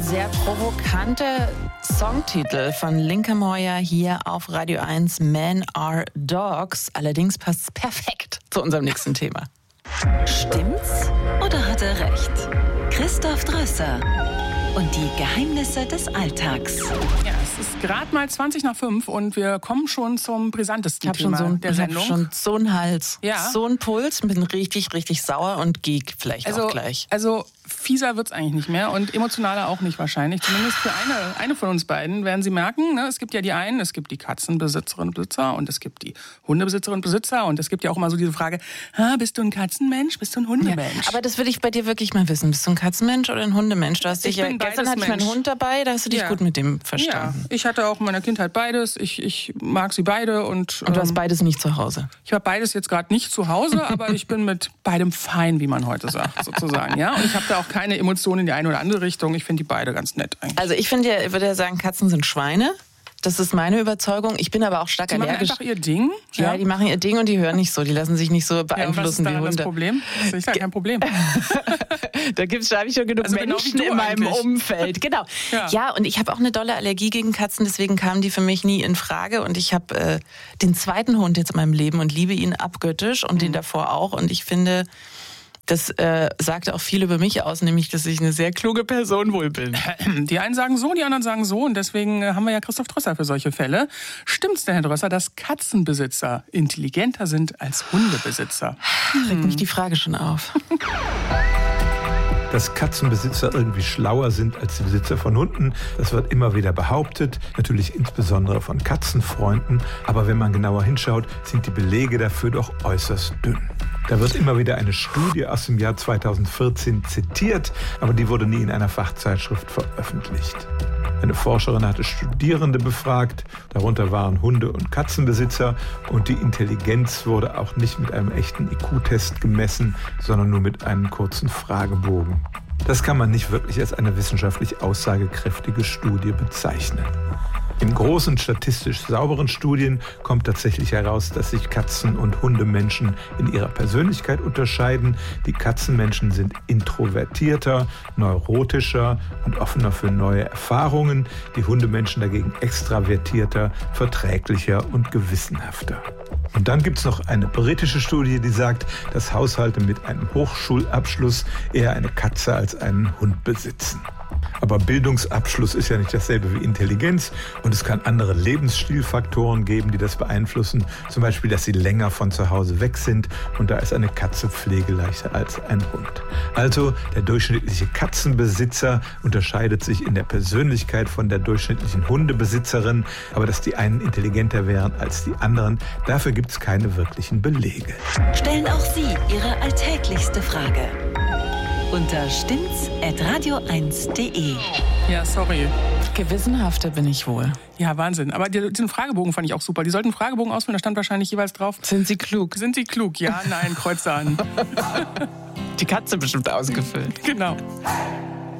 sehr provokante Songtitel von Linke Moyer hier auf Radio 1, Men Are Dogs. Allerdings passt es perfekt zu unserem nächsten Thema. Stimmt's oder hat er recht? Christoph Drösser und die Geheimnisse des Alltags. Ja, es ist gerade mal 5:20 und wir kommen schon zum brisantesten Thema der Sendung. Ich habe schon so einen Hals, ja. So einen Puls, bin richtig, richtig sauer und geek vielleicht auch gleich. Also fieser wird's eigentlich nicht mehr und emotionaler auch nicht wahrscheinlich. Zumindest für eine von uns beiden werden Sie merken, ne? Es gibt ja die einen, es gibt die Katzenbesitzerinnen und Besitzer und es gibt die Hundebesitzerinnen und Besitzer und es gibt ja auch immer so diese Frage, bist du ein Katzenmensch, bist du ein Hundemensch? Ja, aber das würde ich bei dir wirklich mal wissen. Bist du ein Katzenmensch oder ein Hundemensch? Du hast dich gestern hatte ich meinen Hund dabei, da hast du dich gut mit dem verstanden. Ja, ich hatte auch in meiner Kindheit beides. Ich mag sie beide. Und du hast beides nicht zu Hause? Ich habe beides jetzt gerade nicht zu Hause, aber ich bin mit beidem fein, wie man heute sagt, sozusagen. Ja? Und ich habe da auch keine Emotionen in die eine oder andere Richtung. Ich finde die beide ganz nett eigentlich. Also ich würde ja sagen, Katzen sind Schweine. Das ist meine Überzeugung. Ich bin aber auch stark allergisch. Die machen einfach ihr Ding? Ja, die machen ihr Ding und die hören nicht so. Die lassen sich nicht so beeinflussen wie Hunde. Was ist das Problem? Das ist ja kein Problem. Da habe ich schon genug Menschen in meinem Umfeld. Genau. Ja, und ich habe auch eine dolle Allergie gegen Katzen, deswegen kamen die für mich nie in Frage. Und ich habe den zweiten Hund jetzt in meinem Leben und liebe ihn abgöttisch und den davor auch. Und ich finde, das sagt auch viel über mich aus, nämlich, dass ich eine sehr kluge Person wohl bin. Die einen sagen so, die anderen sagen so. Und deswegen haben wir ja Christoph Drösser für solche Fälle. Stimmt's denn, Herr Drösser, dass Katzenbesitzer intelligenter sind als Hundebesitzer? Regt mich die Frage schon auf. Dass Katzenbesitzer irgendwie schlauer sind als die Besitzer von Hunden, das wird immer wieder behauptet, natürlich insbesondere von Katzenfreunden. Aber wenn man genauer hinschaut, sind die Belege dafür doch äußerst dünn. Da wird immer wieder eine Studie aus dem Jahr 2014 zitiert, aber die wurde nie in einer Fachzeitschrift veröffentlicht. Eine Forscherin hatte Studierende befragt, darunter waren Hunde- und Katzenbesitzer, und die Intelligenz wurde auch nicht mit einem echten IQ-Test gemessen, sondern nur mit einem kurzen Fragebogen. Das kann man nicht wirklich als eine wissenschaftlich aussagekräftige Studie bezeichnen. In großen, statistisch sauberen Studien kommt tatsächlich heraus, dass sich Katzen- und Hundemenschen in ihrer Persönlichkeit unterscheiden. Die Katzenmenschen sind introvertierter, neurotischer und offener für neue Erfahrungen. Die Hundemenschen dagegen extravertierter, verträglicher und gewissenhafter. Und dann gibt es noch eine britische Studie, die sagt, dass Haushalte mit einem Hochschulabschluss eher eine Katze als einen Hund besitzen. Aber Bildungsabschluss ist ja nicht dasselbe wie Intelligenz und es kann andere Lebensstilfaktoren geben, die das beeinflussen. Zum Beispiel, dass sie länger von zu Hause weg sind und da ist eine Katze pflegeleichter als ein Hund. Also der durchschnittliche Katzenbesitzer unterscheidet sich in der Persönlichkeit von der durchschnittlichen Hundebesitzerin, aber dass die einen intelligenter wären als die anderen, dafür gibt es keine wirklichen Belege. Stellen auch Sie Ihre alltäglichste Frage unter stimmt's@radio1.de. Ja, sorry. Gewissenhafter bin ich wohl. Ja, Wahnsinn. Aber diesen Fragebogen fand ich auch super. Die sollten einen Fragebogen ausfüllen, da stand wahrscheinlich jeweils drauf: Sind Sie klug? Sind Sie klug? Ja, nein, Kreuze an. Die Katze bestimmt ausgefüllt. Genau.